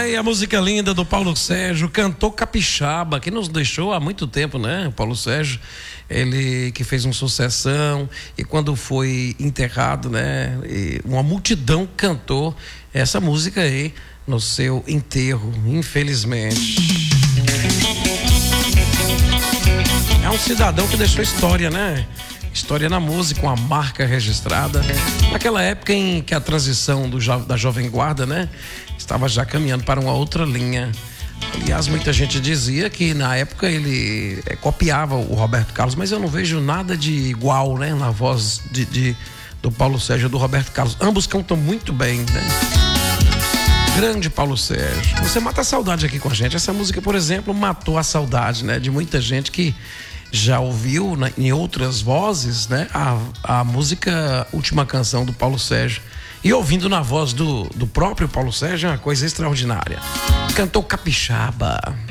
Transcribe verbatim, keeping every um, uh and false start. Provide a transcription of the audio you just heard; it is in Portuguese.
Ai, a música linda do Paulo Sérgio, cantou Capixaba, que nos deixou há muito tempo, né? O Paulo Sérgio, ele que fez uma sucessão e quando foi enterrado, né? E uma multidão cantou essa música aí no seu enterro, infelizmente. É um cidadão que deixou história, né? História na música, uma marca registrada. Naquela época em que a transição do jo- da Jovem Guarda, né? Estava já caminhando para uma outra linha. Aliás, muita gente dizia que na época ele é, copiava o Roberto Carlos, mas eu não vejo nada de igual, né? Na voz de, de, do Paulo Sérgio e do Roberto Carlos. Ambos cantam muito bem, né? Grande Paulo Sérgio. Você mata a saudade aqui com a gente. Essa música, por exemplo, matou a saudade, né? De muita gente que já ouviu, né, em outras vozes, né, a, a música Última Canção do Paulo Sérgio. E ouvindo na voz do, do próprio Paulo Sérgio é uma coisa extraordinária. Cantou Capixaba.